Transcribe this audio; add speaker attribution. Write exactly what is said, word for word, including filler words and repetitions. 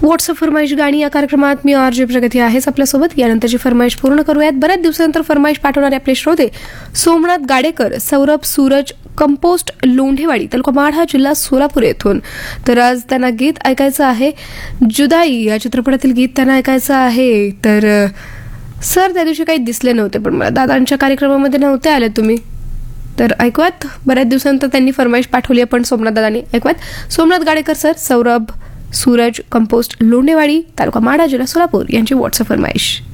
Speaker 1: WhatsApp फरमाईश गाणी या कार्यक्रमात मी आर जे प्रगती आहेच आपल्यासोबत. यानंतरची फरमाईश पूर्ण करूयात. बऱ्याच दिवसानंतर फरमाईश पाठवणारे आपले श्रोते सोमनाथ गाडेकर, सौरभ सूरज कंपोस्ट, लोंढेवाडी, तालुका माढा, जिल्हा सोलापूर येथून. तर आज त्यांना गीत ऐकायचं आहे जुदाई या चित्रपटातील गीत त्यांना ऐकायचं आहे. तर सर त्या दिवशी काही दिसले नव्हते, पण मला दादांच्या कार्यक्रमामध्ये नव्हते आले तुम्ही. तर ऐकूयात, बऱ्याच दिवसानंतर त्यांनी फरमाईश पाठवली आपण सोमनाथ दादांनी. ऐकूयात सोमनाथ गाडेकर सर, सौरभ सूरज कंपोस्ट, लोंढेवाडी, तालुका माढा, जिल्हा सोलापूर यांची व्हॉट्सअप फरमाईश.